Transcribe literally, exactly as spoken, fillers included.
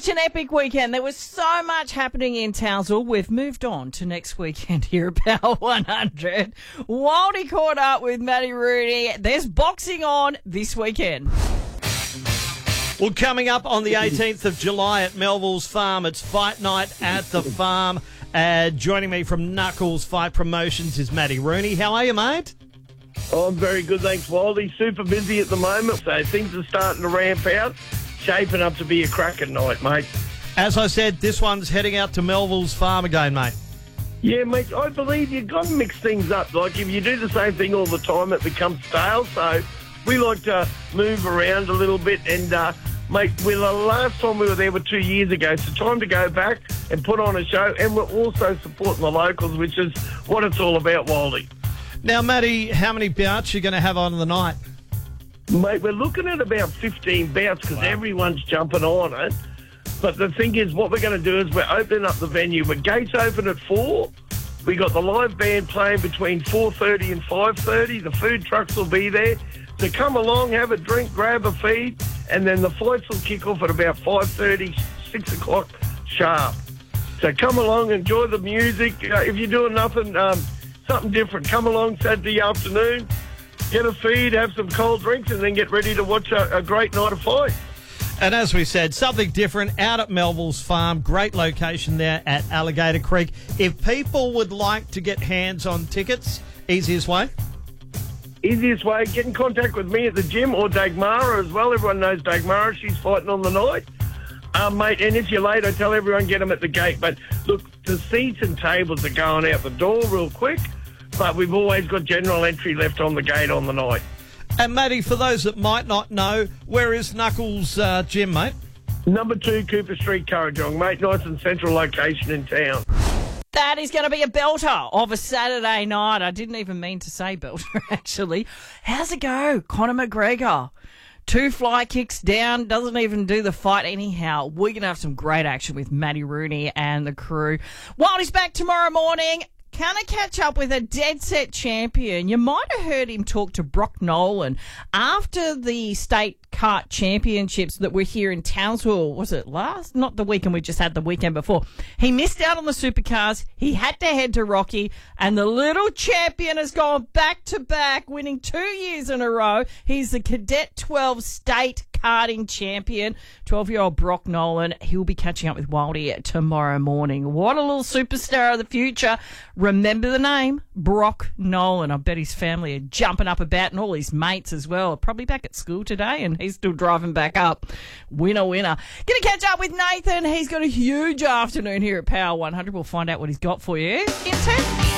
such an epic weekend. There was so much happening in Townsville. We've moved on to next weekend here at Power one hundred. Waldy caught up with Matty Rooney. There's boxing on this weekend. Well, coming up on the eighteenth of July at Melville's Farm, it's fight night at the farm. Uh, joining me from Knuckles Fight Promotions is Matty Rooney. How are you, mate? Oh, I'm very good, thanks, Waldy. Super busy at the moment, so things are starting to ramp out. Shaping up to be a cracking night, mate. As I said, this one's heading out to Melville's Farm again, mate. Yeah, mate, I believe you've got to mix things up. Like, if you do the same thing all the time, it becomes stale. So we like to move around a little bit. And, uh, mate, well, the last time we were there was two years ago. So time to go back and put on a show. And we're also supporting the locals, which is what it's all about, Waldy. Now, Matty, how many bouts are you going to have on the night? Mate, we're looking at about fifteen bouts because wow. everyone's jumping on it. But the thing is, what we're going to do is we're opening up the venue. The gates open at four. We got the live band playing between four thirty and five thirty. The food trucks will be there. So come along, have a drink, grab a feed, and then the fights will kick off at about five thirty, six o'clock sharp. So come along, enjoy the music. Uh, if you're doing nothing, um, something different, come along Saturday afternoon. Get a feed, have some cold drinks, and then get ready to watch a, a great night of fight. And as we said, something different out at Melville's Farm. Great location there at Alligator Creek. If people would like to get hands on tickets, easiest way? Easiest way, get in contact with me at the gym or Dagmara as well. Everyone knows Dagmara. She's fighting on the night. Um, mate, and if you're late, I tell everyone get them at the gate. But look, the seats and tables are going out the door real quick. But we've always got general entry left on the gate on the night. And, Matty, for those that might not know, where is Knuckles' uh, gym, mate? Number two, Cooper Street, Currajong, mate. Nice and central location in town. That is going to be a belter of a Saturday night. I didn't even mean to say belter, actually. How's it go? Conor McGregor. Two fly kicks down, doesn't even do the fight anyhow. We're going to have some great action with Matty Rooney and the crew. Wildy's back tomorrow morning. Can I catch up with a dead set champion? You might have heard him talk to Brock Nolan after the state kart championships that were here in Townsville. Was it last? Not the weekend we just had, the weekend before. He missed out on the supercars. He had to head to Rocky, and the little champion has gone back to back, winning two years in a row. He's the Cadet twelve state karting champion, twelve-year-old Brock Nolan. He'll be catching up with Waldy tomorrow morning. What a little superstar of the future. Remember the name, Brock Nolan. I bet his family are jumping up about, and all his mates as well. Probably back at school today, and he's still driving back up. Winner, winner. Going to catch up with Nathan. He's got a huge afternoon here at Power one hundred. We'll find out what he's got for you in ten.